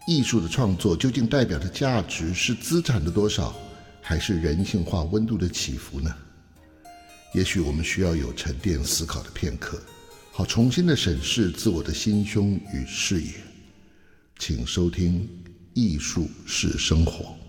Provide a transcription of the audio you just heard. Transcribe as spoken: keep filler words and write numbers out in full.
艺术的创作究竟代表的价值是资产的多少，还是人性化温度的起伏呢？也许我们需要有沉淀思考的片刻，好重新的审视自我的心胸与视野。请收听艺术是生活。